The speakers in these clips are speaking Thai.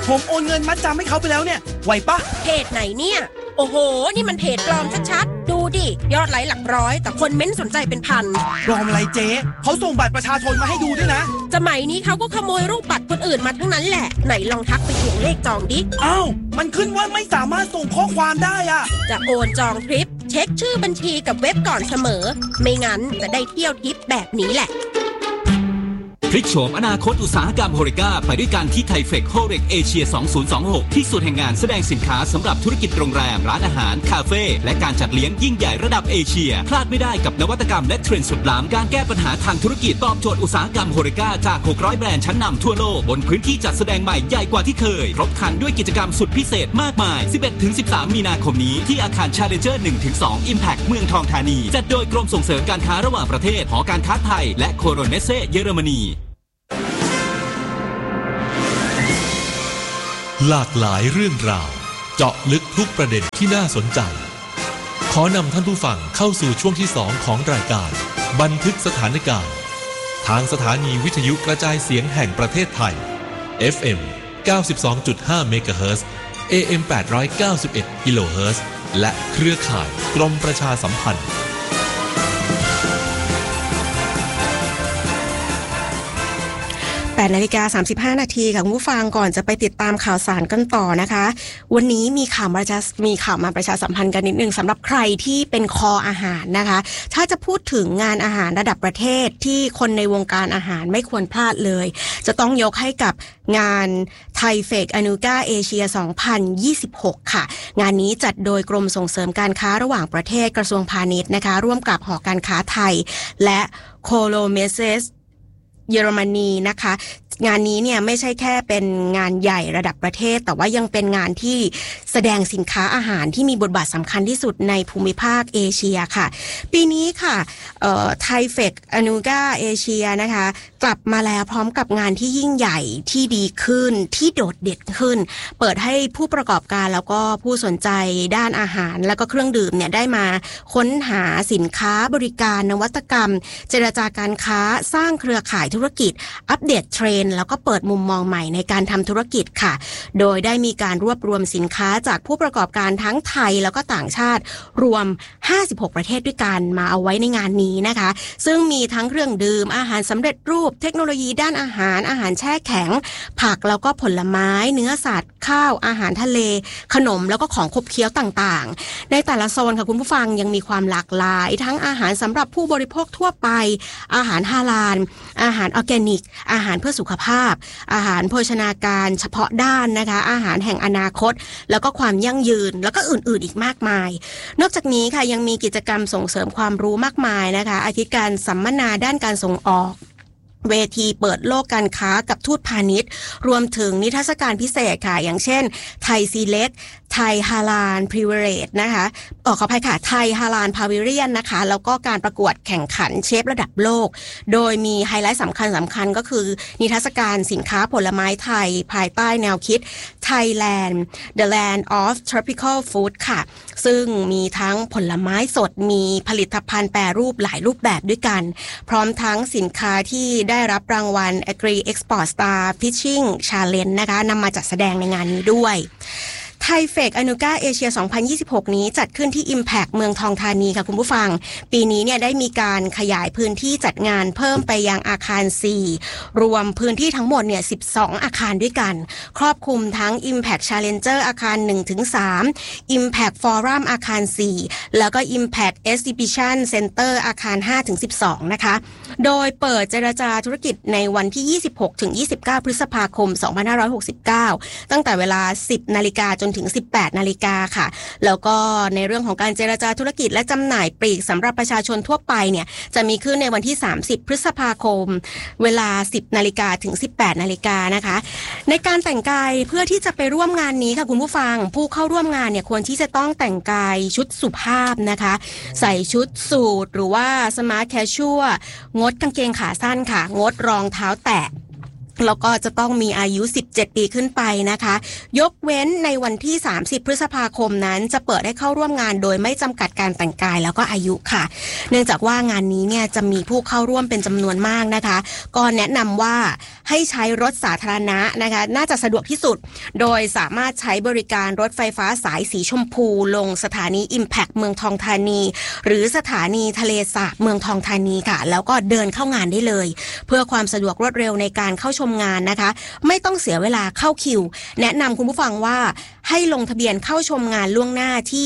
ผมโอนเงินมัดจำให้เขาไปแล้วเนี่ยไหวปะเพจไหนเนี่ยโอ้โหนี่มันเพจปลอมชัดๆดูดิยอดไลค์หลักร้อยแต่คนเม้นสนใจเป็นพันปลอมอะไรเจ๊เขาส่งบัตรประชาชนมาให้ดูด้วยนะสมัยนี้เขาก็ขโมยรูปบัตรคนอื่นมาทั้งนั้นแหละไหนลองทักไปทวงเลขจองดิอ้าวมันขึ้นว่าไม่สามารถส่งข้อความได้อะจะโอนจองทริปเช็คชื่อบัญชีกับเว็บก่อนเสมอไม่งั้นจะได้เที่ยวทริปแบบนี้แหละพลิกโฉมอนาคตอุตสาหกรรมโฮเรกาไปด้วยกันที่ไทเฟคโฮเรกเอเชีย 2026 ที่สุดแห่งงานแสดงสินค้าสำหรับธุรกิจโรงแรมร้านอาหารคาเฟ่และการจัดเลี้ยงยิ่งใหญ่ระดับเอเชียพลาดไม่ได้กับนวัตกรรมและเทรนด์สุดล้ำการแก้ปัญหาทางธุรกิจตอบโจทย์อุตสาหกรรมโฮเรกาจาก600แบรนด์ชั้นนำทั่วโลกบนพื้นที่จัดแสดงใหม่ใหญ่กว่าที่เคยครบครันด้วยกิจกรรมสุดพิเศษมากมาย 11-13 มีนาคมนี้ที่อาคาร Challenger 1-2 Impact เมืองทองธานีจัดโดยกรมส่งเสริมการค้าระหว่างประเทศหอการค้าไทยและโคโรเนเซ่เยอรมนีหลากหลายเรื่องราวเจาะลึกทุกประเด็นที่น่าสนใจขอนำท่านผู้ฟังเข้าสู่ช่วงที่2ของรายการบันทึกสถานการณ์ทางสถานีวิทยุกระจายเสียงแห่งประเทศไทย FM 92.5 เมกะเฮิรตซ์ AM 891 กิโลเฮิรตซ์และเครือข่ายกรมประชาสัมพันธ์ 8:35 นาทีค่ะคุณผู้ฟังก่อนจะไปติดตามข่าวสารกันต่อนะคะวันนี้มีข่าวมาประชาสัมพันธ์กันนิดนึงสำหรับใครที่เป็นคออาหารนะคะถ้าจะพูดถึงงานอาหารระดับประเทศที่คนในวงการอาหารไม่ควรพลาดเลยจะต้องยกให้กับงานไทเฟคอนูก้าเอเชีย 2026 ค่ะงานนี้จัดโดยกรมส่งเสริมการค้าระหว่างประเทศกระทรวงพาณิชย์นะคะร่วมกับหอการค้าไทยและโคโลเมเซสเยอรมนีนะคะงานนี้เนี่ยไม่ใช่แค่เป็นงานใหญ่ระดับประเทศแต่ว่ายังเป็นงานที่แสดงสินค้าอาหารที่มีบทบาทสำคัญที่สุดในภูมิภาคเอเชียค่ะปีนี้ค่ะไทเฟคอนูก้าเอเชียนะคะกลับมาแล้วพร้อมกับงานที่ยิ่งใหญ่ที่ดีขึ้นที่โดดเด่นขึ้นเปิดให้ผู้ประกอบการแล้วก็ผู้สนใจด้านอาหารแล้วก็เครื่องดื่มเนี่ยได้มาค้นหาสินค้าบริการนวัตกรรมเจรจาการค้าสร้างเครือข่ายธุรกิจอัปเดตเทรนด์แล้วก็เปิดมุมมองใหม่ในการทำธุรกิจค่ะโดยได้มีการรวบรวมสินค้าจากผู้ประกอบการทั้งไทยแล้วก็ต่างชาติรวม56ประเทศด้วยกันมาเอาไว้ในงานนี้นะคะซึ่งมีทั้งเครื่องดื่มอาหารสำเร็จรูปเทคโนโลยีด้านอาหารแช่แข็งผักแล้วก็ผลไม้เนื้อสัตว์ข้าวอาหารทะเลขนมแล้วก็ของขบเคี้ยวต่างๆในแต่ละโซนค่ะคุณผู้ฟังยังมีความหลากหลายทั้งอาหารสำหรับผู้บริโภคทั่วไปอาหารฮาลาลอาหารออร์แกนิกอาหารเพื่อสุขภาพอาหารโภชนาการเฉพาะด้านนะคะอาหารแห่งอนาคตแล้วก็ความยั่งยืนแล้วก็อื่นๆอีกมากมายนอกจากนี้ค่ะยังมีกิจกรรมส่งเสริมความรู้มากมายนะคะอาทิการสัมมนาด้านการส่งออกเวทีเปิดโลกการค้ากับทูตพาณิชย์รวมถึงนิทรรศการพิเศษค่ะอย่างเช่นไทยซีเล็กไทยฮาลาลพรีเวเรตนะคะขออภัยค่ะไทยฮาลาลพาวิเรียนนะคะแล้วก็การประกวดแข่งขันเชฟระดับโลกโดยมีไฮไลท์สำคัญก็คือนิทรรศการสินค้าผลไม้ไทยภายใต้แนวคิด Thailand The Land of Tropical Food ค่ะซึ่งมีทั้งผลไม้สดมีผลิตภัณฑ์แปรรูปหลายรูปแบบด้วยกันพร้อมทั้งสินค้าที่ได้รับรางวัล Agri Export Star Fishing Challenge นะคะนำมาจัดแสดงในงานนี้ด้วยไทเฟคอนูก้าเอเชีย 2026 นี้จัดขึ้นที่ Impact เมืองทองธานีค่ะคุณผู้ฟังปีนี้เนี่ยได้มีการขยายพื้นที่จัดงานเพิ่มไปยังอาคาร 4 รวมพื้นที่ทั้งหมดเนี่ย12 อาคารด้วยกันครอบคลุมทั้ง Impact Challenger อาคาร 1-3 Impact Forum อาคาร 4 แล้วก็ Impact Exhibition Center อาคาร 5-12 นะคะโดยเปิดเจรจาธุรกิจในวันที่ 26-29 พฤษภาคม 2569 ตั้งแต่เวลา 10 นาฬิกาจนถึง 18 นาฬิกาค่ะแล้วก็ในเรื่องของการเจรจาธุรกิจและจำหน่ายปลีกสำหรับประชาชนทั่วไปเนี่ยจะมีขึ้นในวันที่ 30 พฤษภาคมเวลา 10 นาฬิกาถึง 18 นาฬิกานะคะในการแต่งกายเพื่อที่จะไปร่วมงานนี้ค่ะคุณผู้ฟังผู้เข้าร่วมงานเนี่ยควรที่จะต้องแต่งกายชุดสุภาพนะคะใส่ชุดสูทหรือว่าสมาร์ทแคชชัวลงดกางเกงขาสั้นค่ะงดรองเท้าแตะแล้วก็จะต้องมีอายุ17ปีขึ้นไปนะคะยกเว้นในวันที่30พฤษภาคมนั้นจะเปิดให้เข้าร่วมงานโดยไม่จำกัดการแต่งกายแล้วก็อายุค่ะเนื่องจากว่างานนี้เนี่ยจะมีผู้เข้าร่วมเป็นจำนวนมากนะคะก็แนะนำว่าให้ใช้รถสาธารณะนะคะน่าจะสะดวกที่สุดโดยสามารถใช้บริการรถไฟฟ้าสายสีชมพูลงสถานี Impact เมืองทองธานีหรือสถานีทะเลสาบเมืองทองธานีค่ะแล้วก็เดินเข้างานได้เลยเพื่อความสะดวกรวดเร็วในการเข้าชมงานนะคะไม่ต้องเสียเวลาเข้าคิวแนะนำคุณผู้ฟังว่าให้ลงทะเบียนเข้าชมงานล่วงหน้าที่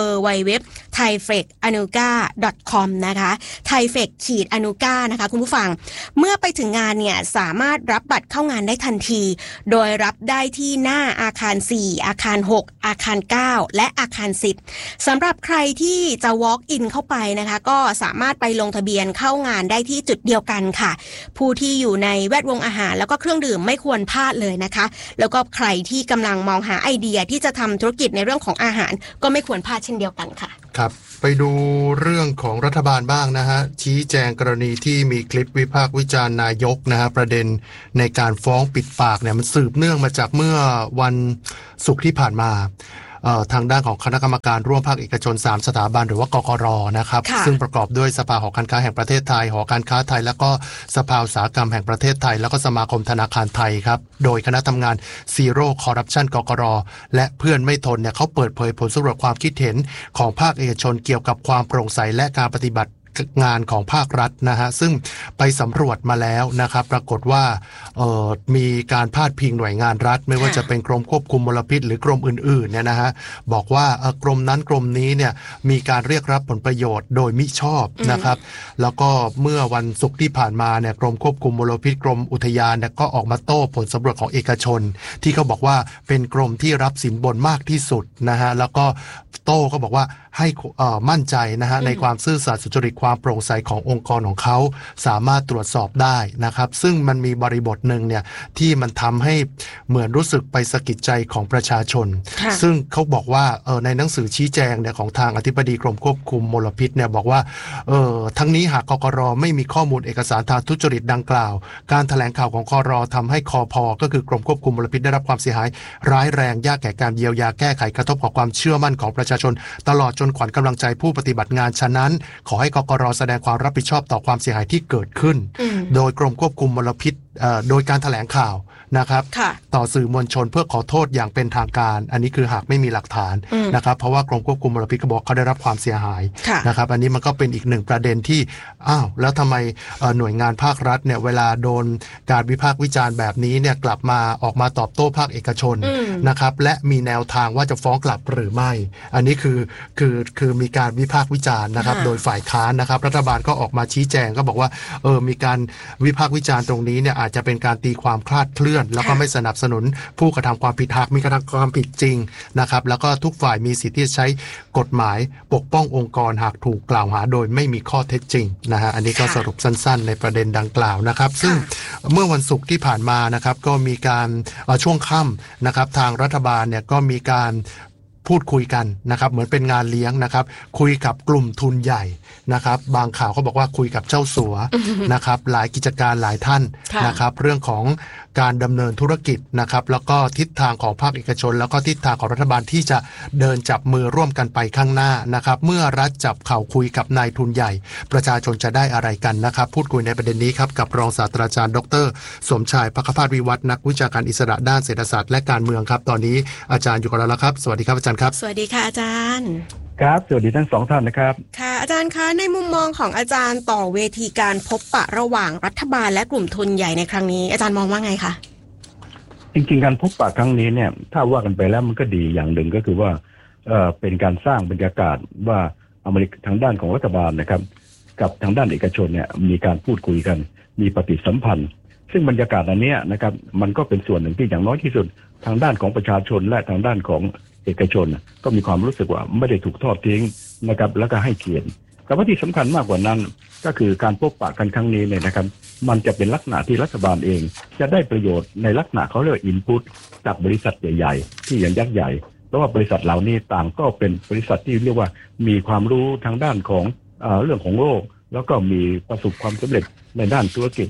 www.thaifec.anuga.com นะคะ thaifec.anuga นะคะคุณผู้ฟังเมื่อไปถึงงานเนี่ยสามารถรับบัตรเข้างานได้ทันทีโดยรับได้ที่หน้าอาคาร4อาคาร6อาคาร9และอาคาร10สำหรับใครที่จะ walk in เข้าไปนะคะก็สามารถไปลงทะเบียนเข้างานได้ที่จุดเดียวกันค่ะผู้ที่อยู่ในแวดวงอาหารแล้วก็เครื่องดื่มไม่ควรพลาดเลยนะคะแล้วก็ใครที่กำลังมองหาไอเดียที่จะทำธุรกิจในเรื่องของอาหารก็ไม่ควรพลาดเช่นเดียวกันค่ะครับไปดูเรื่องของรัฐบาลบ้างนะฮะชี้แจงกรณีที่มีคลิปวิพากษ์วิจารณ์นายกนะฮะประเด็นในการฟ้องปิดปากเนี่ยมันสืบเนื่องมาจากเมื่อวันศุกร์ที่ผ่านมาทางด้านของคณะกรรมการร่วมภาคเอกชน3สถาบันหรือว่ากกร.นะครับซึ่งประกอบด้วยสภาหอการค้าแห่งประเทศไทยหอการค้าไทยแล้วก็สภาอุตสาหกรรมแห่งประเทศไทยแล้วก็สมาคมธนาคารไทยครับโดยคณะทำงานซีโร่คอร์รัปชันกกร.และเพื่อนไม่ทนเนี่ยเขาเปิดเผยผลสำรวจความคิดเห็นของภาคเอกชนเกี่ยวกับความโปร่งใสและการปฏิบัติงานของภาครัฐนะฮะซึ่งไปสำรวจมาแล้วนะครับปรากฏว่ามีการพาดพิงหน่วยงานรัฐไม่ว่าจะเป็นกรมควบคุมมลพิษหรือกรมอื่นๆเนี่ยนะฮะบอกว่ากรมนั้นกรมนี้เนี่ยมีการเรียกรับผลประโยชน์โดยมิชอบนะครับแล้วก็เมื่อวันศุกร์ที่ผ่านมาเนี่ยกรมควบคุมมลพิษกรมอุทยานเนี่ยก็ออกมาโต้ผลสำรวจของเอกชนที่เขาบอกว่าเป็นกรมที่รับสินบนมากที่สุดนะฮะแล้วก็โต้ก็บอกว่าให้มั่นใจนะฮะในความซื่อสัตย์สุจริตความโปร่งใสขององค์กรของเขาสามารถตรวจสอบได้นะครับซึ่งมันมีบริบทหนึ่งเนี่ยที่มันทำให้เหมือนรู้สึกไปสะกิดใจของประชาชนซึ่งเขาบอกว่าในหนังสือชี้แจงเนี่ยของทางอธิบดีกรมควบคุมมลพิษเนี่ยบอกว่าทั้งนี้หากกกร.ไม่มีข้อมูลเอกสารทางทุจริตดังกล่าวการแถลงข่าวของกกร.ทำให้คพ.ก็คือกรมควบคุมมลพิษได้รับความเสียหายร้ายแรงยากแก่การเยียวยาแก้ไขกระทบต่อความเชื่อมั่นของประชาชนตลอดจนขวัญกำลังใจผู้ปฏิบัติงานฉะนั้นขอให้กกร.แสดงความรับผิดชอบต่อความเสียหายที่เกิดขึ้นโดยกรมควบคุมมลพิษโดยการแถลงข่าวนะครับต่อสื่อมวลชนเพื่อขอโทษอย่างเป็นทางการอันนี้คือหากไม่มีหลักฐานนะครับเพราะว่ากรมควบคุมมลพิษเขาบอกเขาได้รับความเสียหายนะครับอันนี้มันก็เป็นอีกหนึ่งประเด็นที่แล้วทำไมหน่วยงานภาครัฐเนี่ยเวลาโดนการวิพากษ์วิจารณ์แบบนี้เนี่ยกลับมาออกมาตอบโต้ภาคเอกชนนะครับและมีแนวทางว่าจะฟ้องกลับหรือไม่อันนี้คือมีการวิพากษ์วิจารณ์นะครับโดยฝ่ายค้านนะครับรัฐบาลก็ออกมาชี้แจงก็บอกว่ามีการวิพากษ์วิจารณ์ตรงนี้เนี่ยอาจจะเป็นการตีความคลาดเคลื่อนแล้วก็ไม่สนับสนุนผู้กระทำความผิดหากมีกระทำความผิดจริงนะครับแล้วก็ทุกฝ่ายมีสิทธิ์ที่จะใช้กฎหมายปกป้ององค์กรหากถูกกล่าวหาโดยไม่มีข้อเท็จจริงนะฮะอันนี้ก็สรุปสั้นๆในประเด็นดังกล่าวนะครับซึ่งเมื่อวันศุกร์ที่ผ่านมานะครับก็มีการช่วงค่ำนะครับทางรัฐบาลเนี่ยก็มีการพูดคุยกันนะครับเหมือนเป็นงานเลี้ยงนะครับคุยกับกลุ่มทุนใหญ่นะครับบางข่าวเขาบอกว่าคุยกับเจ้าสัวนะครับหลายกิจการหลายท่านนะครับเรื่องของการดำเนินธุรกิจนะครับแล้วก็ทิศทางของภาคเอกชนแล้วก็ทิศทางของรัฐบาลที่จะเดินจับมือร่วมกันไปข้างหน้านะครับเมื่อรัฐจับเข่าคุยกับนายทุนใหญ่ประชาชนจะได้อะไรกันนะครับพูดคุยในประเด็นนี้ครับกับรองศาสตราจารย์ดร.สมชายภัคพาสวิวัฒน์นักวิชาการอิสระด้านเศรษฐศาสตร์และการเมืองครับตอนนี้อาจารย์อยู่กับเราแล้วครับสวัสดีครับอาจารย์ครับสวัสดีค่ะอาจารย์ครับสวัสดีทั้งสองท่านนะครับค่ะอาจารย์คะในมุมมองของอาจารย์ต่อเวทีการพบปะระหว่างรัฐบาลและกลุ่มทุนใหญ่ในครั้งนี้อาจารย์มองว่าไงคะจริงๆการพบปะครั้งนี้เนี่ยถ้าว่ากันไปแล้วมันก็ดีอย่างหนึ่งก็คือว่าเป็นการสร้างบรรยากาศว่าอเมริกาทางด้านของรัฐบาลนะครับกับทางด้านเอกชนเนี่ยมีการพูดคุยกันมีปฏิสัมพันธ์ซึ่งบรรยากาศอันนี้นะครับมันก็เป็นส่วนหนึ่งที่อย่างน้อยที่สุดทางด้านของประชาชนและทางด้านของเอกชนก็มีความรู้สึกว่าไม่ได้ถูกทอดทิ้งนะครับแล้วก็ให้เกียรติแต่ว่าที่สำคัญมากกว่านั้นก็คือการพบปะกันครั้งนี้เนี่ยนะครับมันจะเป็นลักษณะที่รัฐบาลเองจะได้ประโยชน์ในลักษณะเขาเรียกว่าอินพุตจากบริษัทใหญ่ๆที่อย่างยักษ์ใหญ่เพราะว่าบริษัทเหล่านี้ต่างก็เป็นบริษัทที่เรียกว่ามีความรู้ทางด้านของเรื่องของโลกแล้วก็มีประสบความสำเร็จในด้านธุรกิจ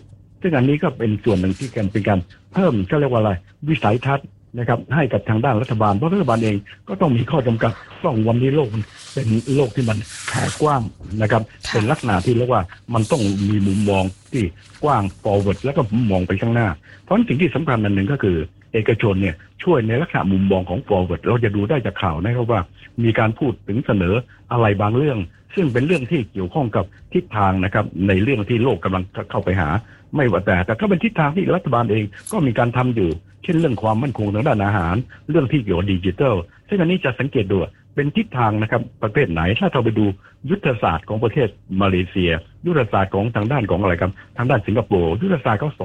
ซึ่งอันนี้ก็เป็นส่วนหนึ่งที่เป็นการเพิ่มก็เรียกว่าอะไรวิสัยทัศน์นะครับให้กับทางด้านรัฐบาลเพราะรัฐบาลเองก็ต้องมีข้อจำกัดต้องวันนี้โลกมันเป็นโลกที่มันแผ่กว้างนะครับเป็นลักษณะที่เรียกว่ามันต้องมีมุมมองที่กว้าง forward แล้วก็มองไปข้างหน้าเพราะสิ่งที่สำคัญอันหนึ่งก็คือเอกชนเนี่ยช่วยในลักษณะมุมมองของ forward เราจะดูได้จากข่าวนะครับว่ามีการพูดถึงเสนออะไรบางเรื่องซึ่งเป็นเรื่องที่เกี่ยวข้องกับทิศทางนะครับในเรื่องที่โลกกำลังเข้าไปหาไม่ว่าแต่ก็เป็นทิศทางที่รัฐบาลเองก็มีการทำอยู่เช่นเรื่องความมั่นคงทางด้านอาหารเรื่องที่เกี่ยวกับดิจิทัลซึ่งอันนี้จะสังเกตดูเป็นทิศทางนะครับประเภทไหนถ้าเราไปดูยุทธศาสตร์ของประเทศมาเลเซียยุทธศาสตร์ของทางด้านของอะไรครับทางด้านสิงคโปร์ยุทธศาสตร์เขา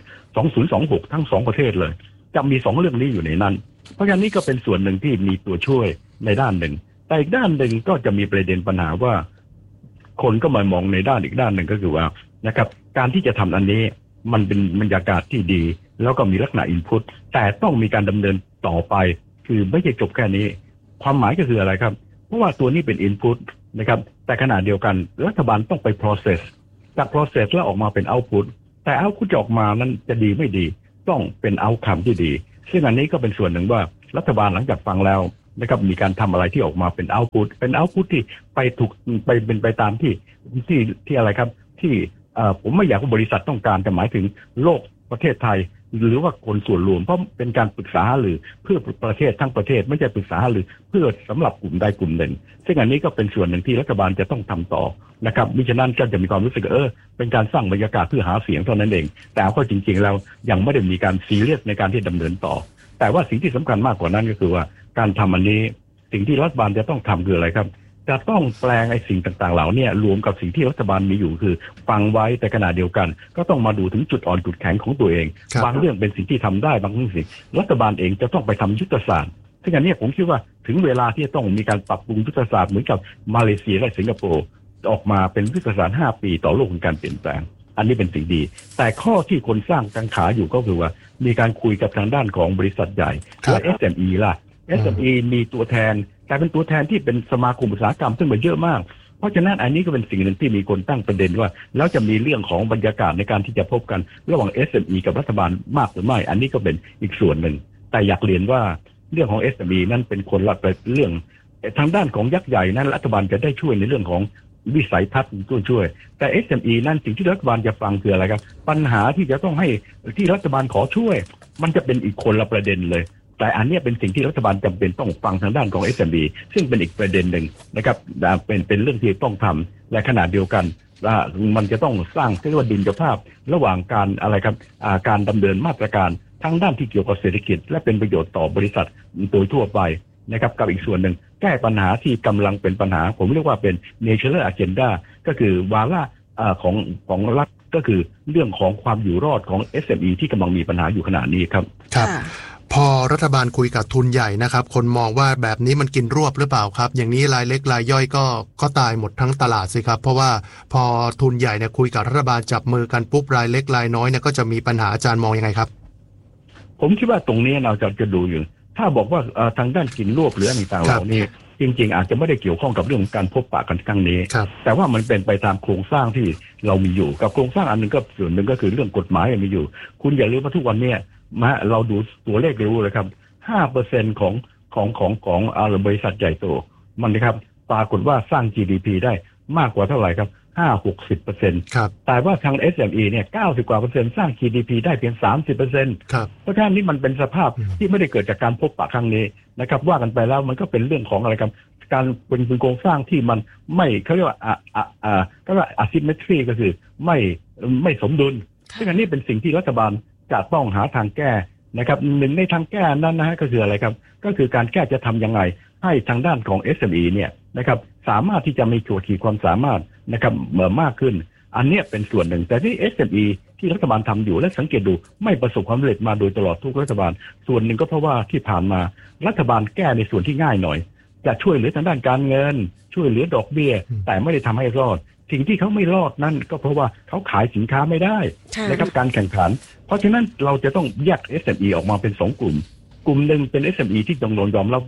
2026ทั้ง2ประเทศเลยจะมี2เรื่องนี้อยู่ในนั้นเพราะฉะนั้นนี่ก็เป็นส่วนหนึ่งที่มีตัวช่วยในด้านหนึ่งแต่อีกด้านหนึ่งก็จะมีประเด็นปัญหาว่าคนก็มามองในด้านอีกด้านหนึ่งก็คือว่านะครับการที่จะทำอันนี้มันเป็นบรรยากาศที่ดีแล้วก็มีลักษณะอินพุตแต่ต้องมีการดำเนินต่อไปคือไม่ใช่จบแค่นี้ความหมายก็คืออะไรครับเพราะว่าตัวนี้เป็นอินพุตนะครับแต่ขณะเดียวกันรัฐบาลต้องไป process จาก process แล้วออกมาเป็น output แต่ output จะออกมานั้นจะดีไม่ดีต้องเป็น outcome ที่ดีซึ่งอันนี้ก็เป็นส่วนหนึ่งว่ารัฐบาลหลังจากฟังแล้วนะครับมีการทำอะไรที่ออกมาเป็น output ที่ไปถูกไปเป็นไปตามที่อะไรครับที่ผมไม่อยากให้บริษัทต้องการแต่หมายถึงโลกประเทศไทยหรือว่าคนส่วนรวมเพราะเป็นการปรึกษาหรือเพื่อประเทศทั้งประเทศไม่ใช่ปรึกษาหรือเพื่อสำหรับกลุ่มใดกลุ่มหนึ่งซึ่งอันนี้ก็เป็นส่วนหนึ่งที่รัฐบาลจะต้องทำต่อนะครับมิฉะนั้นก็จะมีความรู้สึกเป็นการสร้างบรรยากาศเพื่อหาเสียงเท่านั้นเองแต่ก็จริงๆแล้วยังไม่ได้มีการซีเรียสในการที่ดำเนินต่อแต่ว่าสิ่งที่สำคัญมากกว่านั้นก็คือว่าการทำอันนี้สิ่งที่รัฐบาลจะต้องทำคืออะไรครับจะต้องแปลงไอ้สิ่งต่างๆเหล่านี้รวมกับสิ่งที่รัฐบาลมีอยู่คือฟังไว้แต่ขณะเดียวกันก็ต้องมาดูถึงจุดอ่อนจุดแข็งของตัวเองบางเรื่องเป็นสิ่งที่ทำได้บางเรื่องรัฐบาลเองจะต้องไปทำยุทธศาสตร์ซึ่งอันนี้ผมคิดว่าถึงเวลาที่จะต้องมีการปรับปรุงยุทธศาสตร์เหมือนกับมาเลเซียและสิงคโปร์ออกมาเป็นยุทธศาสตร์5 ปีต่อโลกของการเปลี่ยนแปลงอันนี้เป็นสิ่งดีแต่ข้อที่คนสร้างกังขาอยู่ก็คือว่ามีการคุยกับทางด้านของบริษัทใหญ่และ SME ล่ะ SME มีตัวแทนกลายเป็นตัวแทนที่เป็นสมาคมอุตสาหกรรมซึ่งมันเยอะมากเพราะฉะนั้นอันนี้ก็เป็นสิ่งหนึ่งที่มีคนตั้งประเด็นว่าแล้วจะมีเรื่องของบรรยากาศในการที่จะพบกันระหว่าง SME กับรัฐบาลมากหรือไม่อันนี้ก็เป็นอีกส่วนหนึ่งแต่อยากเรียนว่าเรื่องของ SME นั้นเป็นคนละเรื่องทางด้านของยักษ์ใหญ่นั้นรัฐบาลจะได้ช่วยในเรื่องของวิสัยทัศน์ช่วยแต่ SME นั้นสิ่งที่รัฐบาลจะฟังคืออะไรครับปัญหาที่จะต้องให้ที่รัฐบาลขอช่วยมันจะเป็นอีกคนละประเด็นเลยแต่อันนี้เป็นสิ่งที่รัฐบาลจำเป็นต้องฟังทางด้านของ SME ซึ่งเป็นอีกประเด็นหนึ่งนะครับเป็นเรื่องที่ต้องทำและขณะเดียวกันมันจะต้องสร้างเรียกว่าดุลยภาพระหว่างการอะไรครับการดำเนินมาตรการทั้งด้านที่เกี่ยวกับเศรษฐกิจและเป็นประโยชน์ต่อบริษัทโดยทั่วไปนะครับกับอีกส่วนหนึ่งแก้ปัญหาที่กำลังเป็นปัญหาผมเรียกว่าเป็น national agenda ก็คือวาระของรัฐก็คือเรื่องของความอยู่รอดของ SME ที่กำลังมีปัญหาอยู่ขณะนี้ครับครับพอรัฐบาลคุยกับทุนใหญ่นะครับคนมองว่าแบบนี้มันกินรวบหรือเปล่าครับอย่างนี้รายเล็กรายย่อยก็ตายหมดทั้งตลาดสิครับเพราะว่าพอทุนใหญ่เนี่ยคุยกับรัฐบาลจับมือกันปุ๊บรายเล็กรายน้อยเนี่ยก็จะมีปัญหาอาจารย์มองยังไงครับผมคิดว่าตรงนี้เราจะดูอยู่ถ้าบอกว่าทางด้านกินรวบหรืออะไรต่างๆเหล่านี้จริงๆอาจจะไม่ได้เกี่ยวข้องกับเรื่องการพบปะกันครั้งนี้แต่ว่ามันเป็นไปตามโครงสร้างที่เรามีอยู่กับโครงสร้างอันนึงก็ส่วนหนึ่งก็คือเรื่องกฎหมายมีอยู่คุณอย่าลืมว่าทุกวันนี้เราดูตัวเลขเร็วเลยครับ 5% ของบริษัทใหญ่โตมันนะครับปรากฏว่าสร้าง GDP ได้มากกว่าเท่าไหร่ครับ 5-60% ครับแต่ว่าทาง SME เนี่ย90กว่า%สร้าง GDP ได้เพียง 30% ครับเพราะฉะนั้นนี่มันเป็นสภาพที่ไม่ได้เกิดจากการพบปะครั้งนี้นะครับว่ากันไปแล้วมันก็เป็นเรื่องของอะไรครับการเป็นโครงสร้างที่มันไม่เขาเรียกว่าก็ว่า asymmetry ก็คือไม่สมดุลซึ่งอันนี้เป็นสิ่งที่รัฐบาลจะต้องหาทางแก้นะครับหนึ่งในทางแก้นั้นนะฮะก็คืออะไรครับก็คือการแก้จะทำยังไงให้ทางด้านของ SME เนี่ยนะครับสามารถที่จะมีขีดความสามารถนะครับมากขึ้นอันนี้เป็นส่วนหนึ่งแต่ที่ SME ที่รัฐบาลทำอยู่และสังเกตดูไม่ประสบความสำเร็จมาโดยตลอดทุกรัฐบาลส่วนหนึ่งก็เพราะว่าที่ผ่านมารัฐบาลแก้ในส่วนที่ง่ายหน่อยจะช่วยเหลือทางด้านการเงินช่วยเหลือดอกเบี้ยแต่ไม่ได้ทำให้รอดสิ่งที่เขาไม่รอดนั่นก็เพราะว่าเขาขายสินค้าไม่ได้นะครับการแข่งขันเพราะฉะนั้นเราจะต้องแยก SME ออกมาเป็น2 กลุ่มหนึ่งเป็น SME ที่ต้องยอมรับว่า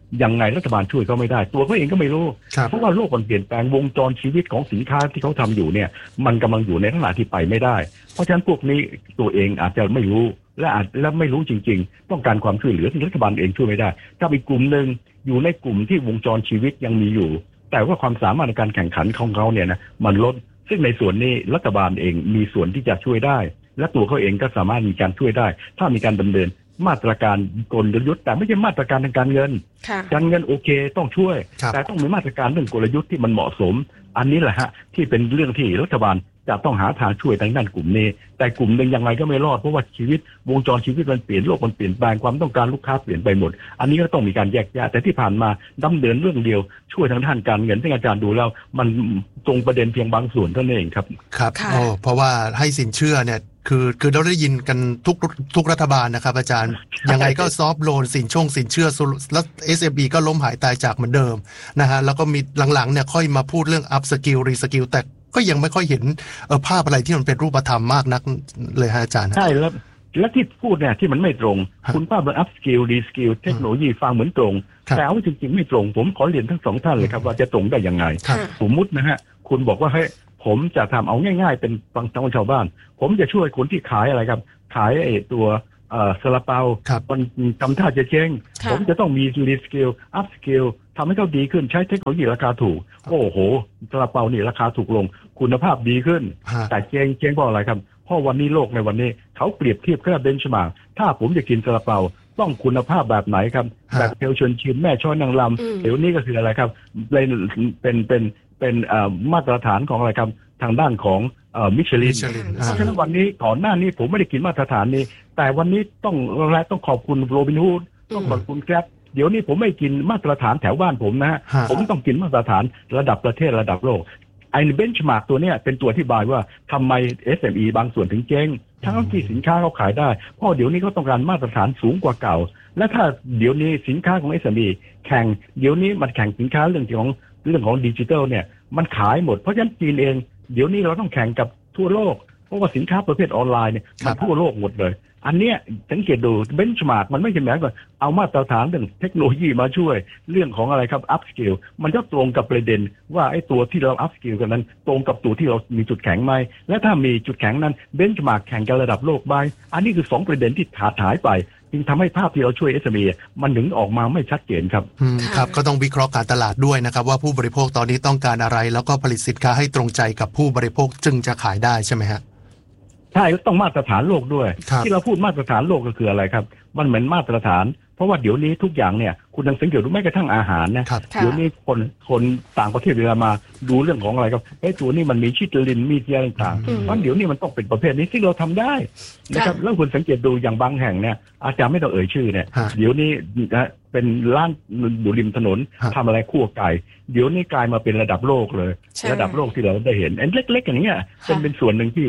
ยังไงรัฐบาลช่วยเขาไม่ได้ตัวเขาเองก็ไม่รู้เพราะว่าโลกมันเปลี่ยนแปลงวงจรชีวิตของสินค้าที่เขาทำอยู่เนี่ยมันกำลังอยู่ในขณะที่ไปไม่ได้เพราะฉะนั้นพวกนี้ตัวเองอาจจะไม่รู้และไม่รู้จริงๆต้องการความช่วยเหลือที่รัฐบาลเองช่วยไม่ได้ถ้าอีกกลุ่มนึงอยู่ในกลุ่มที่วงจรชีวิตยังมีอยู่แต่ว่าความสามารถในการแข่งขันของเขาเนี่ยนะมันลดซึ่งในส่วนนี้รัฐบาลเองมีส่วนที่จะช่วยได้และตัวเขาเองก็สามารถมีการช่วยได้ถ้ามีการดำเนินมาตรการกลยุทธ์แต่ไม่ใช่มาตรการทางการเงินการเงินโอเคต้องช่วยแต่ต้องมีมาตรการเรื่องกลยุทธ์ที่มันเหมาะสมอันนี้แหละฮะที่เป็นเรื่องที่รัฐบาลจะต้องหาทางช่วยทางด้านกลุ่มนี้แต่กลุ่มหนึ่งยังไงก็ไม่รอดเพราะว่าชีวิตวงจรชีวิตมันเปลี่ยนโลกมันเปลี่ยนแปลงความต้องการลูกค้าเปลี่ยนไปหมดอันนี้ก็ต้องมีการแยกแยะแต่ที่ผ่านมาดำเนินเรื่องเดียวช่วยทางด้านการเงินที่อาจารย์ดูแล้วมันตรงประเด็นเพียงบางส่วนเท่านั้นเองครับครับเพราะว่าให้สินเชื่อเนี่ยคือเราได้ยินกันทุกรัฐบาลนะครับอาจารย์ยังไงก็ซอฟโลนสินเชื่อแล้ว SME ก็ล้มหายตายจากเหมือนเดิมนะฮะแล้วก็มีหลังๆเนี่ยค่อยมาพูดเรื่อง up skill re skill แต่ก็ยังไม่ค่อยเห็นภาพอะไรที่มันเป็นรูปธรรมมากนักเลยฮะอาจารย์ใช่แล้วที่พูดเนี่ยที่มันไม่ตรงคุณภาพเรื่อง up skill re skill เทคโนโลยีฟังเหมือนตรงแต่เอาจริงๆไม่ตรงผมขอเรียนทั้งสองท่านเลยครับว่าจะตรงได้ยังไงสมมุตินะฮะคุณบอกว่าให้ผมจะทำเอาง่ายๆเป็นบางชาวบ้านผมจะช่วยคนที่ขายอะไรครับขายตัวซาลาเปามันทำท่าจะเจ๊งผมจะต้องมีรีสกิลอัพสกิลทำให้เขาดีขึ้นใช้เทคโนโลยีราคาถูกโอ้โหซาลาเปานี่ราคาถูกลงคุณภาพดีขึ้นแต่เจ๊งเพราะอะไรครับเพราะวันนี้โลกในวันนี้เขาเปรียบเทียบกับเบนช์มาร์กถ้าผมจะกินซาลาเปาต้องคุณภาพแบบไหนครับแบบเทลชวนชิมแม่ช้อยนางรำเดี๋ยวนี้ก็คืออะไรครับเป็นมาตรฐานของอะไรครับทางด้านของมิชลินเพราะฉะนั้นวันนี้ก่อนหน้านี้ผมไม่ได้กินมาตรฐานนี้แต่วันนี้ต้องขอบคุณโรบินฮูดต้องขอบคุณแกร็บเดี๋ยวนี้ผมไม่กินมาตรฐานแถวบ้านผมนะฮะผมต้องกินมาตรฐานระดับประเทศระดับโลกไอ้เบนช์มาร์กตัวเนี้ยเป็นตัวอธิบายว่าทำไม SME บางส่วนถึงเจ๊งทั้งที่สินค้าเขาขายได้เพราะเดี๋ยวนี้เขาต้องการมาตรฐานสูงกว่าเก่าและถ้าเดี๋ยวนี้สินค้าของ SME แข่งเดี๋ยวนี้มันแข่งสินค้าเรื่องของดิจิทัลเนี่ยมันขายหมดเพราะฉะนั้นจีนเองเดี๋ยวนี้เราต้องแข่งกับทั่วโลกเพราะว่าสินค้าประเภทออนไลน์เนี่ยมันทั่วโลกหมดเลยอันเนี้ยสังเกตดูเบนช์มาร์กมันไม่ใช่หมายว่าเอามาตรฐานเรื่องเทคโนโลยีมาช่วยเรื่องของอะไรครับอัพสกิลมันก็ตรงกับประเด็นว่าไอ้ตัวที่เราอัพสกิลกันนั้นตรงกับตัวที่เรามีจุดแข็งไหมและถ้ามีจุดแข็งนั้นเบนช์มาร์กแข่งกันระดับโลกไปอันนี้คือ2ประเด็นที่ขาดหายไปจึงทำให้ภาพที่เราช่วย SME มันถึงออกมาไม่ชัดเจนครับครับก็ต้องวิเคราะห์การตลาดด้วยนะครับว่าผู้บริโภคตอนนี้ต้องการอะไรแล้วก็ผลิตสินค้าให้ตรงใจกับผู้บริโภคจึงจะขายได้ใช่ไหมฮะใช่ต้องมาตรฐานโลกด้วยที่เราพูดมาตรฐานโลกก็คืออะไรครับมันเหมือนมาตรฐานเพราะว่าเดี๋ยวนี้ทุกอย่างเนี่ยคุณต้องสังเกตดูแม้กระทั่งอาหารนะเดี๋ยวนี้คนต่างประเทศเวลามาดูเรื่องของอะไรครับตัวนี้มันมีชิตลินมีอะไรต่างๆเพราะเดี๋ยวนี้มันต้องเป็นประเภทนี้ที่เราทำได้นะครับแล้วคุณสังเกตดูอย่างบางแห่งเนี่ยอาจารย์ไม่ต้องเอ่ยชื่อเนี่ยเดี๋ยวนี้เป็นร้านอยู่ริมถนนทำอะไรคั่วไก่เดี๋ยวนี้กลายมาเป็นระดับโลกเลยระดับโลกที่เราได้เห็นอันเล็กๆอย่างเงี้ยเป็นส่วนหนึ่งที่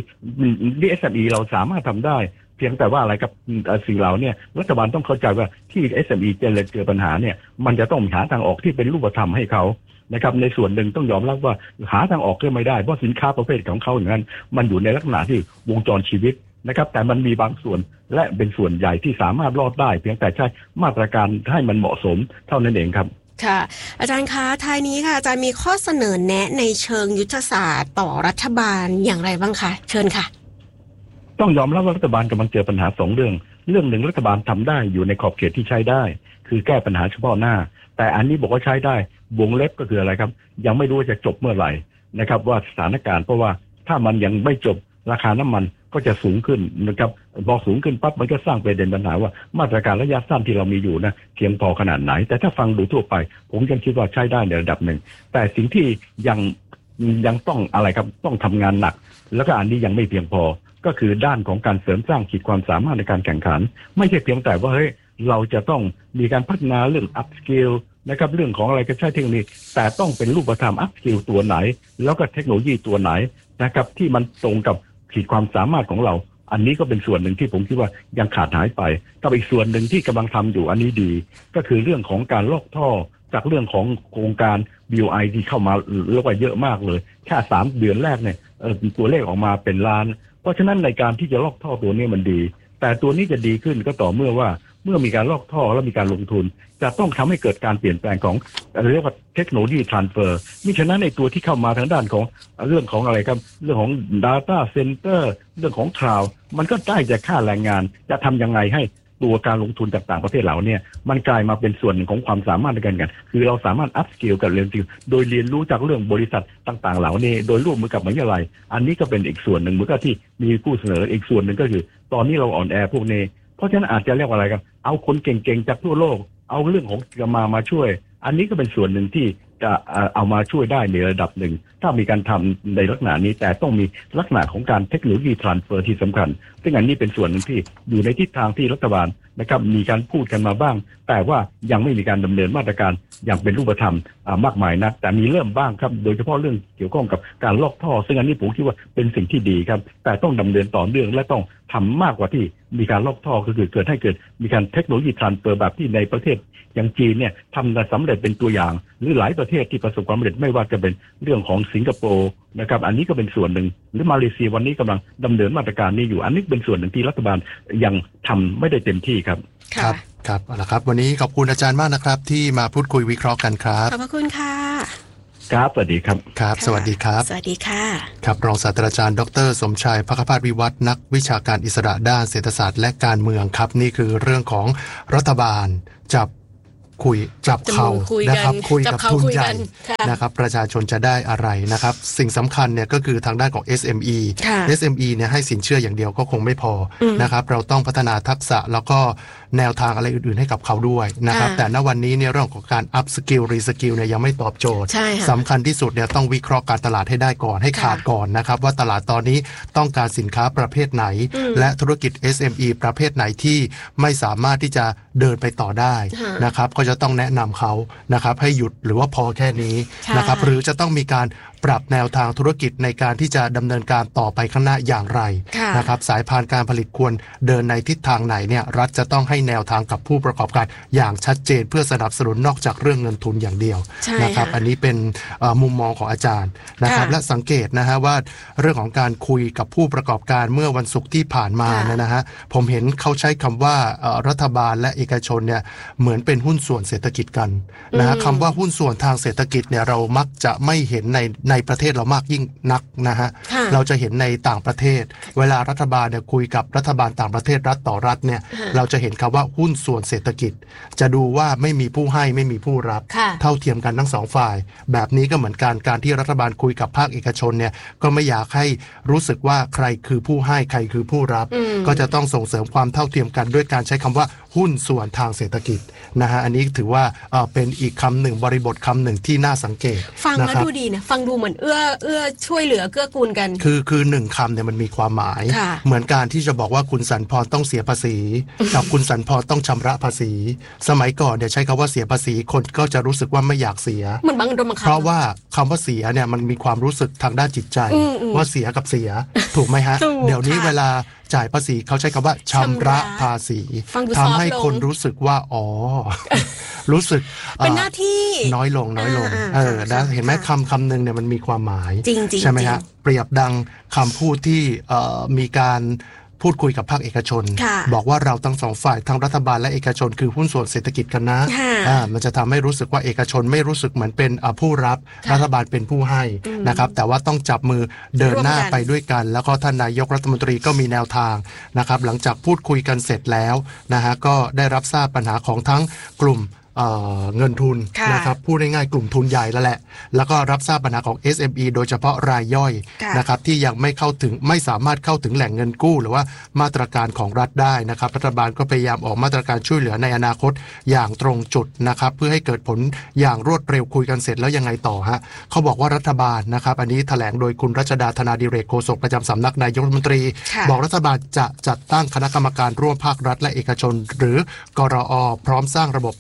SME เราสามารถทำได้เพียงแต่ว่าอะไรกับสิ่งเหล่านี้รัฐบาลต้องเข้าใจว่าที่ SME เจอปัญหาเนี่ยมันจะต้องหาทางออกที่เป็นรูปธรรมให้เขานะครับในส่วนหนึ่งต้องยอมรับว่าหาทางออกก็ไม่ได้เพราะสินค้าประเภทของเขาอย่างนั้นมันอยู่ในลักษณะที่วงจรชีวิตนะครับแต่มันมีบางส่วนและเป็นส่วนใหญ่ที่สามารถรอดได้เพียงแต่ใช้มาตรการให้มันเหมาะสมเท่านั้นเองครับค่ะอาจารย์คะท้ายนี้ค่ะอาจารย์มีข้อเสนอแนะในเชิงยุทธศาสตร์ต่อรัฐบาลอย่างไรบ้างคะเชิญค่ะต้องยอมรับว่ารัฐบาลกำลังเจอปัญหา2เรื่องหนึ่งรัฐบาลทำได้อยู่ในขอบเขตที่ใช้ได้คือแก้ปัญหาเฉพาะหน้าแต่อันนี้บอกว่าใช้ได้วงเล็บก็คืออะไรครับยังไม่รู้ว่าจะจบเมื่อไหร่นะครับว่าสถานการณ์เพราะว่าถ้ามันยังไม่จบราคาน้ำมันก็จะสูงขึ้นนะครับพอสูงขึ้นปั๊บมันก็สร้างประเด็นปัญหาว่ามาตรการระยะสั้นที่เรามีอยู่นะเพียงพอขนาดไหนแต่ถ้าฟังดูทั่วไปผมยังคิดว่าใช้ได้ในระดับหนึ่งแต่สิ่งที่ยังต้องอะไรครับต้องทำงานหนักแล้วก็อันนี้ยังไม่เพียงพอก็คือด้านของการเสริมสร้างขีดความสามารถในการแข่งขันไม่ใช่เพียงแต่ว่าเฮ้ยเราจะต้องมีการพัฒนาเรื่อง up skill นะครับเรื่องของอะไรก็ใช้เทคโนโลยีแต่ต้องเป็นรูปธรรม up skill ตัวไหนแล้วก็เทคโนโลยีตัวไหนนะครับที่มันตรงกับขีดความสามารถของเราอันนี้ก็เป็นส่วนหนึ่งที่ผมคิดว่ายังขาดหายไปกับอีกส่วนหนึ่งที่กำลังทำอยู่อันนี้ดีก็คือเรื่องของการลอกท่อจากเรื่องของโครงการ BOI ที่เข้ามาเรียกว่าเยอะมากเลยแค่3 เดือนแรกเนี่ยตัวเลขออกมาเป็นล้านเพราะฉะนั้นในการที่จะลอกท่อตัวนี้มันดีแต่ตัวนี้จะดีขึ้นก็ต่อเมื่อว่าเมื่อมีการลอกท่อและมีการลงทุนจะต้องทำให้เกิดการเปลี่ยนแปลงของเรียกว่าเทคโนโลยีทรานสเฟอร์มิฉะนั้นในตัวที่เข้ามาทางด้านของเรื่องของอะไรครับเรื่องของ Data Center เรื่องของ Cloud มันก็ได้จากค่าแรงงานจะทำยังไงให้ตัวการลงทุนจากต่างประเทศเหล่านี้มันกลายมาเป็นส่วนหนึ่งของความสามารถในการกันคือเราสามารถอัพสกิลกับเรียนรู้โดยเรียนรู้จากเรื่องบริษัทต่างๆเหล่านี้โดยร่วมมือกับมหาวิทยาลัยอันนี้ก็เป็นอีกส่วนหนึ่งเหมือนกับที่มีผู้เสนออีกส่วนหนึ่งก็คือตอนนี้เราอ่อนแอพวกนี้เพราะฉะนั้นอาจจะเรียกว่าอะไรกันเอาคนเก่งๆจากทั่วโลกเอาเรื่องของมาช่วยอันนี้ก็เป็นส่วนหนึ่งที่จะเอามาช่วยได้ในระดับหนึ่งถ้ามีการทำในลักษณะนี้แต่ต้องมีลักษณะของการเทคโนโลยีทรานสเฟอร์ที่สำคัญซึ่งอันนี้เป็นส่วนหนึ่งที่อยู่ในทิศทางที่รัฐบาลนะครับมีการพูดกันมาบ้างแต่ว่ายังไม่มีการดำเนินมาตรการอย่างเป็นรูปธรรมมากมายนักแต่มีเริ่มบ้างครับโดยเฉพาะเรื่องเกี่ยวข้องกับการลอกท่อซึ่งอันนี้ผมคิดว่าเป็นสิ่งที่ดีครับแต่ต้องดำเนินต่อเนื่องและต้องทำมากกว่าที่มีการลอกท่อก็คือเกิดมีการเทคโนโลยีทรานสเฟอร์แบบที่ในประเทศอย่างจีนเนี่ยทำสำเร็จเป็นตัวอย่างหรือหลายประเทศที่ประสบความสำเร็จไม่ว่าจะเป็นเรื่องของสิงคโปร์นะครับอันนี้ก็เป็นส่วนหนึ่งหรือมาเลเซียวันนี้กำลังดำเนินมาตรการนี้อยู่อันนี้เป็นส่วนหนึ่งที่รัฐบาลยังทำไม่ได้เต็มที่ครับครับเอาละครับวันนี้ขอบคุณอาจารย์มากนะครับที่มาพูดคุยวิเคราะห์กันครับขอบคุณค่ะครับสวัสดีครับครับสวัสดีครับสวัสดีค่ะครับรองศาสตราจารย์ดร.สมชายภคภาสวิวัฒน์นักวิชาการอิสระด้านเศรษฐศาสตร์และการเมืองครับนี่คือเรื่องของรัฐบาลจับเขานะครับคุยกับทุนใหญ่นะครับประชาชนจะได้อะไรนะครับสิ่งสำคัญเนี่ยก็คือทางด้านของ SME เนี่ยให้สินเชื่ออย่างเดียวก็คงไม่พอนะครับเราต้องพัฒนาทักษะแล้วก็แนวทางอะไรอื่นๆให้กับเขาด้วยนะครับแต่ณวันนี้เนี่ยเรื่องของการ up skill re skill เนี่ยยังไม่ตอบโจทย์สำคัญที่สุดเนี่ยต้องวิเคราะห์การตลาดให้ได้ก่อนให้ขาดก่อนนะครับว่าตลาดตอนนี้ต้องการสินค้าประเภทไหนและธุรกิจ SME ประเภทไหนที่ไม่สามารถที่จะเดินไปต่อได้นะครับก็จะต้องแนะนำเขานะครับให้หยุดหรือว่าพอแค่นี้นะครับหรือจะต้องมีการปรับแนวทางธุรกิจในการที่จะดำเนินการต่อไปข้างหน้าอย่างไรนะครับสายพานการผลิตควรเดินในทิศทางไหนเนี่ยรัฐจะต้องให้แนวทางกับผู้ประกอบการอย่างชัดเจนเพื่อสนับสนุนนอกจากเรื่องเงินทุนอย่างเดียวนะครับอันนี้เป็นมุมมองของอาจารย์นะครับและสังเกตนะฮะว่าเรื่องของการคุยกับผู้ประกอบการเมื่อวันศุกร์ที่ผ่านมานะฮะผมเห็นเขาใช้คำว่ารัฐบาลและเอกชนเนี่ยเหมือนเป็นหุ้นส่วนเศรษฐกิจกันนะฮะคำว่าหุ้นส่วนทางเศรษฐกิจเนี่ยเรามักจะไม่เห็นในประเทศเรามากยิ่งนักนะฮะเราจะเห็นในต่างประเทศเวลารัฐบาลเนี่ยคุยกับรัฐบาลต่างประเทศรัฐต่อรัฐเนี่ยเราจะเห็นคำว่าหุ้นส่วนเศรษฐกิจจะดูว่าไม่มีผู้ให้ไม่มีผู้รับเท่าเทียมกันทั้งสองฝ่ายแบบนี้ก็เหมือนกันการที่รัฐบาลคุยกับภาคเอกชนเนี่ยก็ไม่อยากให้รู้สึกว่าใครคือผู้ให้ใครคือผู้รับก็จะต้องส่งเสริมความเท่าเทียมกันด้วยการใช้คำว่าหุ้นส่วนทางเศรษฐกิจนะฮะอันนี้ถือว่าเป็นอีกคำหนึ่งบริบทคำหนึ่งที่น่าสังเกตฟังแล้วดูดีนะฟังดูเหมือนเอื้อช่วยเหลือเกื้อกูลกันคือหนึ่งคำเนี่ยมันมีความหมายเหมือนการที่จะบอกว่าคุณสรรพรต้องเสียภาษีกับคุณสรรพรต้องชำระภาษีสมัยก่อนเนี่ยใช้คำว่าเสียภาษีคนก็จะรู้สึกว่าไม่อยากเสียเหมือนบางโดนบังคับเพราะว่าคำว่าเสียเนี่ยมันมีความรู้สึกทางด้านจิตใจว่าเสียกับเสียถูกไหมฮะเดี๋ยวนี้เวลาจ่ายภาษีเขาใช้คำว่าชำระภาษีทำให้คนรู้สึกว่าอ๋อรู้สึกเป็นหน้าที่น้อยลงนะเห็นไหมคำหนึ่งเนี่ยมันมีความหมายใช่ไหมฮะเปรียบดังคำพูดที่มีการพูดคุยกับภาคเอกชนบอกว่าเราทั้งสองฝ่ายทั้งรัฐบาลและเอกชนคือหุ้นส่วนเศรษฐกิจกันนะมันจะทำให้รู้สึกว่าเอกชนไม่รู้สึกเหมือนเป็นผู้รับรัฐบาลเป็นผู้ให้นะครับแต่ว่าต้องจับมือเดินหน้าไปด้วยกันแล้วก็ท่านนายกรัฐมนตรีก็มีแนวทางนะครับหลังจากพูดคุยกันเสร็จแล้วนะฮะก็ได้รับทราบปัญหาของทั้งกลุ่มเงินทุนนะครับพูดง่ายๆกลุ่มทุนใหญ่แล้วแหละแล้วก็รับทราบปัญหาของ SME โดยเฉพาะรายย่อยนะครับที่ยังไม่สามารถเข้าถึงแหล่งเงินกู้หรือว่ามาตรการของรัฐได้นะครับรัฐบาลก็พยายามออกมาตรการช่วยเหลือในอนาคตอย่างตรงจุดนะครับเพื่อให้เกิดผลอย่างรวดเร็วคุยกันเสร็จแล้วยังไงต่อฮะเขาบอกว่ารัฐบาลนะครับอันนี้แถลงโดยคุณรัชดาธนาดิเรกโฆษกประจำสำนักนายกรัฐมนตรีบอกรัฐบาลจะจัดตั้งคณะกรรมการร่วมภาครัฐและเอกชนหรือกรอ.พร้อมสร้างระบบแดช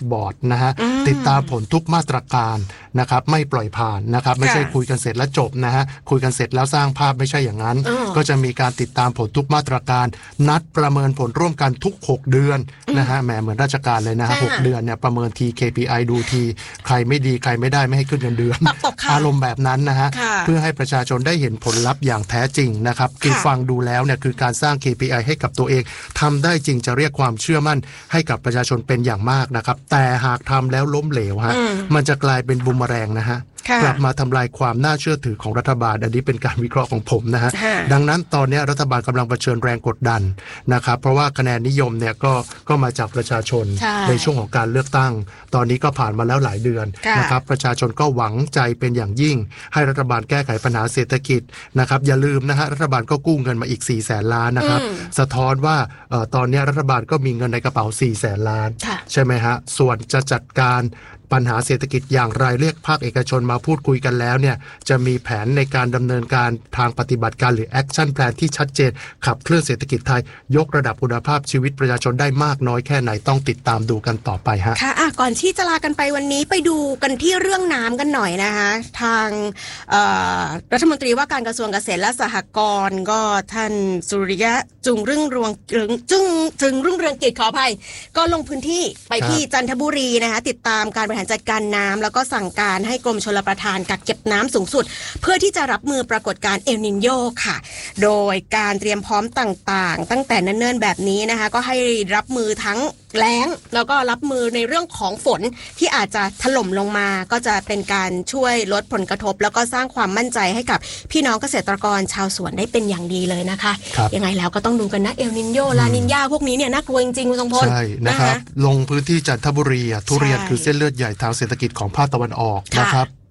บอร์ดนะฮะติดตามผลทุกมาตรการนะครับไม่ปล่อยผ่านนะครับไม่ใช่คุยกันเสร็จแล้วจบนะฮะคุยกันเสร็จแล้วสร้างภาพไม่ใช่อย่างนั้นก็จะมีการติดตามผลทุกมาตรการนัดประเมินผลร่วมกันทุก6เดือนนะฮะแหมเหมือนราชการเลยนะฮะ6เดือนเนี่ยประเมินที KPI ดูทีใครไม่ดีใครไม่ได้ไม่ให้ขึ้นเงินเดือนอารมณ์แบบนั้นนะฮะเพื่อให้ประชาชนได้เห็นผลลัพธ์อย่างแท้จริงนะครับคือฟังดูแล้วเนี่ยคือการสร้าง KPI ให้กับตัวเองทำได้จริงจะเรียกความเชื่อมั่นให้กับประชาชนเป็นอย่างมากนะครับแต่หากทำแล้วล้มเหลวฮะมันจะกลายเป็นบูมเมอแรงนะฮะกลับมาทำลายความน่าเชื่อถือของรัฐบาลอันนี้เป็นการวิเคราะห์ของผมนะฮะดังนั้นตอนนี้รัฐบาลกำลังเผชิญแรงกดดันนะครับเพราะว่าคะแนนนิยมเนี่ยก็มาจากประชาชนในช่วงของการเลือกตั้งตอนนี้ก็ผ่านมาแล้วหลายเดือนนะครับประชาชนก็หวังใจเป็นอย่างยิ่งให้รัฐบาลแก้ไขปัญหาเศรษฐกิจนะครับอย่าลืมนะฮะรัฐบาลก็กู้เงินมาอีก 400,000 ล้านนะครับสะท้อนว่าตอนนี้รัฐบาลก็มีเงินในกระเป๋า 400,000 ล้านใช่ไหมฮะส่วนจะจัดการปัญหาเศรษฐกิจอย่างไรเรียกภาคเอกชนมาพูดคุยกันแล้วเนี่ยจะมีแผนในการดำเนินการทางปฏิบัติการหรือแอคชั่นแพลนที่ชัดเจนขับเคลื่อนเศรษฐกิจไทยยกระดับคุณภาพชีวิตประชาชนได้มากน้อยแค่ไหนต้องติดตามดูกันต่อไปฮะค่ะก่อนที่จะลากันไปวันนี้ไปดูกันที่เรื่องน้ำกันหน่อยนะคะทางรัฐมนตรีว่าการกระทรวงเกษตรและสหกรณ์ก็ท่านสุริยะจึงรุ่งเรืองกิจขออภัยก็ลงพื้นที่ไปที่จันทบุรีนะคะติดตามการบริหารจัดการน้ำแล้วก็สั่งการให้กรมชลประทานกักเก็บน้ำสูงสุดเพื่อที่จะรับมือปรากฏการณ์เอลนิโญค่ะโดยการเตรียมพร้อมต่างๆตั้งแต่เนิ่นๆแบบนี้นะคะก็ให้รับมือทั้งแล้งแล้วก็รับมือในเรื่องของฝนที่อาจจะถล่มลงมาก็จะเป็นการช่วยลดผลกระทบแล้วก็สร้างความมั่นใจให้กับพี่น้องเกษตรกรชาวสวนได้เป็นอย่างดีเลยนะคะยังไงแล้วก็ต้องดูกันนะเอลนิโญลานิญาพวกนี้เนี่ยน่ากลัวจริงๆคุณทรงพลใช่นะครับลงพื้นที่จันทบุรีทุเรียนคือเส้นเลือดใหญ่ทางเศรษฐกิจของภาคตะวันออกนะครับ